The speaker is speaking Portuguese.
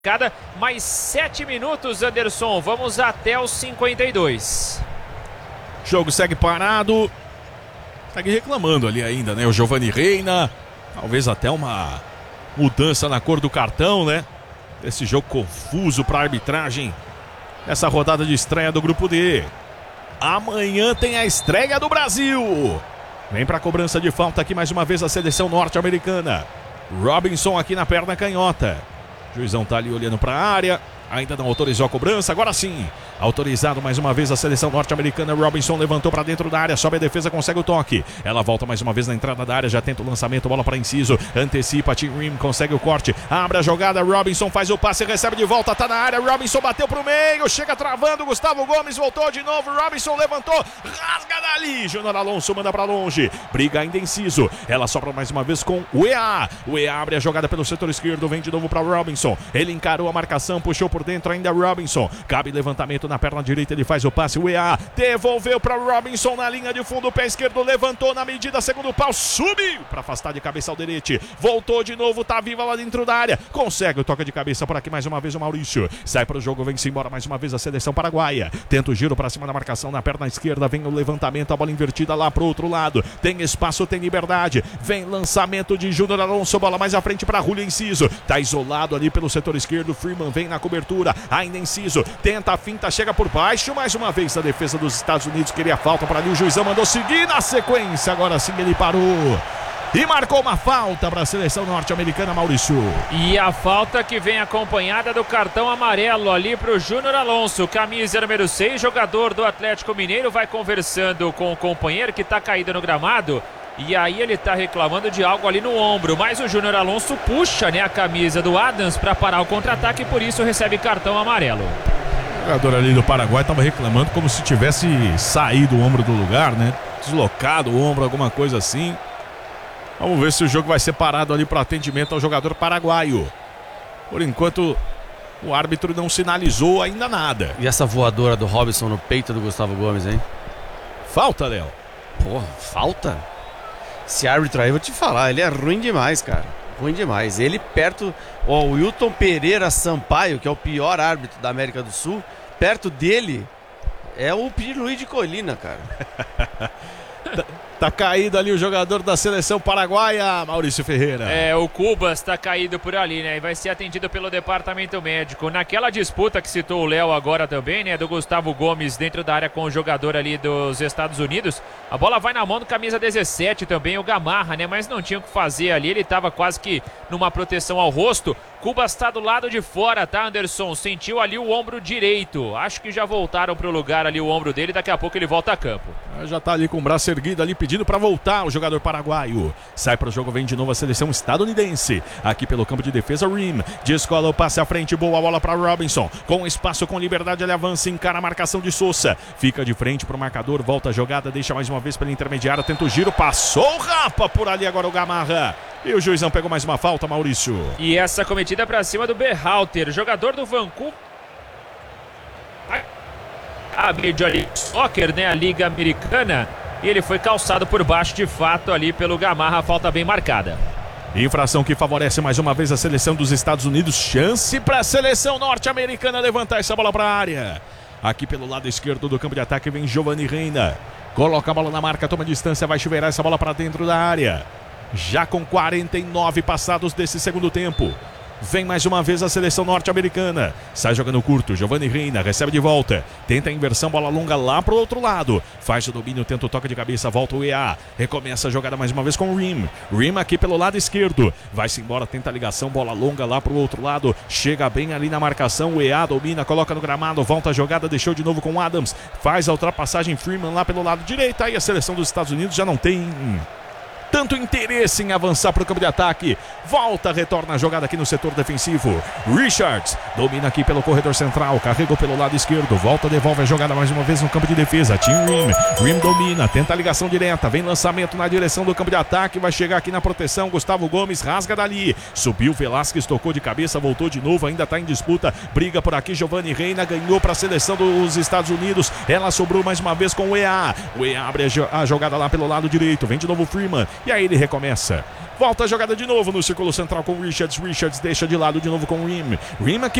Cada mais 7 minutos, Anderson. Vamos até os 52. O jogo segue parado. Segue reclamando ali ainda, né? O Giovanni Reina. Talvez até uma mudança na cor do cartão, né? Esse jogo confuso para a arbitragem. Essa rodada de estreia do Grupo D. Amanhã tem a estreia do Brasil. Vem para a cobrança de falta aqui mais uma vez a seleção norte-americana. Robinson aqui na perna canhota. O juizão tá ali olhando para a área. Ainda não autorizou a cobrança, agora sim. Autorizado mais uma vez a seleção norte-americana. Robinson levantou para dentro da área, sobe a defesa, consegue o toque. Ela volta mais uma vez na entrada da área, já tenta o lançamento, bola para Inciso. Antecipa, Tim Ream consegue o corte. Abre a jogada, Robinson faz o passe, recebe de volta, tá na área. Robinson bateu pro meio, chega travando. Gustavo Gomes voltou de novo. Robinson levantou, rasga dali. Júnior Alonso manda para longe. Briga ainda Inciso. Ela sobra mais uma vez com o EA. O EA abre a jogada pelo setor esquerdo, vem de novo para Robinson. Ele encarou a marcação, puxou por dentro ainda Robinson. Cabe levantamento na perna direita, ele faz o passe. O EA devolveu para Robinson na linha de fundo, pé esquerdo, levantou na medida, segundo pau, subiu para afastar de cabeça ao Alderete. Voltou de novo, tá viva lá dentro da área. Consegue o toque de cabeça por aqui mais uma vez o Maurício. Sai para o jogo, vem-se embora mais uma vez a seleção paraguaia. Tenta o giro para cima da marcação na perna esquerda, vem o levantamento, a bola invertida lá pro outro lado. Tem espaço, tem liberdade. Vem lançamento de Júnior Alonso, bola mais à frente para Julio Inciso. Tá isolado ali pelo setor esquerdo, Freeman vem na cobertura. Ainda Inciso, tenta a finta, chega por baixo, mais uma vez a defesa dos Estados Unidos queria falta para ali, o juizão mandou seguir na sequência, agora sim ele parou e marcou uma falta para a seleção norte-americana, Maurício. E a falta que vem acompanhada do cartão amarelo ali para o Júnior Alonso, camisa número 6, jogador do Atlético Mineiro, vai conversando com o companheiro que está caído no gramado. E aí ele tá reclamando de algo ali no ombro, mas o Júnior Alonso puxa, né, a camisa do Adams para parar o contra-ataque e por isso recebe cartão amarelo. O jogador ali do Paraguai estava reclamando como se tivesse saído o ombro do lugar, né? Deslocado o ombro, alguma coisa assim. Vamos ver se o jogo vai ser parado ali para atendimento ao jogador paraguaio. Por enquanto, o árbitro não sinalizou ainda nada. E essa voadora do Robinson no peito do Gustavo Gomes, hein? Falta, Léo. Porra, falta? Esse árbitro aí, vou te falar, ele é ruim demais, cara. Ruim demais. Ele perto... Ó, o Wilton Pereira Sampaio, que é o pior árbitro da América do Sul, perto dele é o Pierluigi de Colina, cara. Tá caído ali o jogador da seleção paraguaia, Maurício Ferreira. O Cubas tá caído por ali, né? E vai ser atendido pelo departamento médico. Naquela disputa que citou o Léo agora também, né? Do Gustavo Gomes dentro da área com o jogador ali dos Estados Unidos. A bola vai na mão do camisa 17 também, o Gamarra, né? Mas não tinha o que fazer ali, ele tava quase que numa proteção ao rosto. Cubas tá do lado de fora, tá, Anderson? Sentiu ali o ombro direito. Acho que já voltaram pro lugar ali o ombro dele, daqui a pouco ele volta a campo. Já tá ali com o braço erguido ali, pedindo para voltar o jogador paraguaio. Sai para o jogo, vem de novo a seleção estadunidense. Aqui pelo campo de defesa, Ream. Descola o passe à frente, boa bola para Robinson. Com espaço, com liberdade, ele avança, encara a marcação de Sousa. Fica de frente pro marcador, volta a jogada, deixa mais uma vez pela intermediária, tenta o giro, passou, rapa por ali agora o Gamarra. E o juizão pegou mais uma falta, Maurício. E essa cometida para cima do Berhalter, jogador do Vancouver. A Major League Soccer, né, a Liga Americana. E ele foi calçado por baixo de fato ali pelo Gamarra, falta bem marcada. Infração que favorece mais uma vez a seleção dos Estados Unidos. Chance para a seleção norte-americana levantar essa bola para a área. Aqui pelo lado esquerdo do campo de ataque vem Giovanni Reina. Coloca a bola na marca, toma distância, vai chuveirar essa bola para dentro da área. Já com 49 passados desse segundo tempo. Vem mais uma vez a seleção norte-americana. Sai jogando curto, Giovanni Reina recebe de volta. Tenta a inversão, bola longa lá pro outro lado. Faz o domínio, tenta o toque de cabeça, volta o EA. Recomeça a jogada mais uma vez com o Ream. Ream aqui pelo lado esquerdo. Vai-se embora, tenta a ligação, bola longa lá pro outro lado. Chega bem ali na marcação, o EA domina, coloca no gramado, volta a jogada, deixou de novo com o Adams. Faz a ultrapassagem, Freeman lá pelo lado direito. Aí a seleção dos Estados Unidos já não tem tanto interesse em avançar para o campo de ataque. Volta, retorna a jogada aqui no setor defensivo. Richards domina aqui pelo corredor central, carregou pelo lado esquerdo, volta, devolve a jogada mais uma vez no campo de defesa. Tim Ream. Ream domina, tenta a ligação direta, vem lançamento na direção do campo de ataque, vai chegar aqui na proteção, Gustavo Gomes rasga dali, subiu, Velasquez tocou de cabeça, voltou de novo, ainda está em disputa, briga por aqui, Giovanni Reina ganhou para a seleção dos Estados Unidos, ela sobrou mais uma vez com o EA. O EA abre a jogada lá pelo lado direito, vem de novo Freeman, E aí ele recomeça. Volta a jogada de novo no círculo central com o Richards. Richards deixa de lado de novo com o Rim. Rim aqui